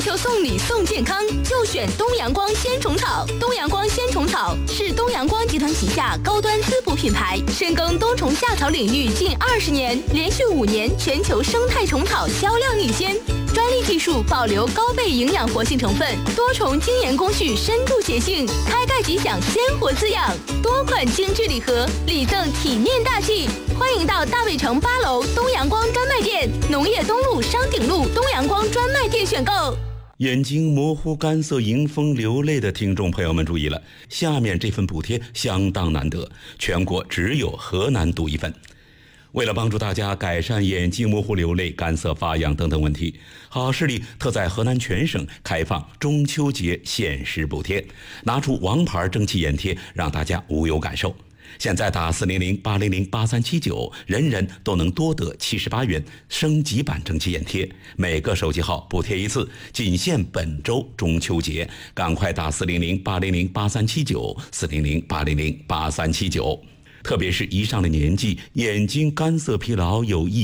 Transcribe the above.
就送礼送健康，就选东阳光鲜虫草。东阳光鲜虫草是东阳光集团旗下高端滋补品牌，深耕冬虫夏草领域近20年，连续5年全球生态虫草销量领先。专利技术保留高倍营养活性成分，多重精研工序深度协性，开盖即享鲜活滋养。多款精致礼盒，礼赠体面大气。欢迎到大卫城8楼东阳光专卖店、农业东路商鼎路东阳光专卖店选购。 眼睛模糊、干涩、迎风流泪的听众朋友们注意了，下面这份补贴相当难得，全国只有河南独一份。为了帮助大家改善眼睛模糊、流泪、干涩、发痒等等问题，好视力特在河南全省开放中秋节限时补贴，拿出王牌蒸汽眼贴，让大家无有感受。现在打400-800-8379，人人都能多得78元升级版蒸汽眼贴，每个手机号补贴一次，仅限本周中秋节，赶快打400-800-8379，400-800-8379。特别是一上了年纪，眼睛干涩疲劳有益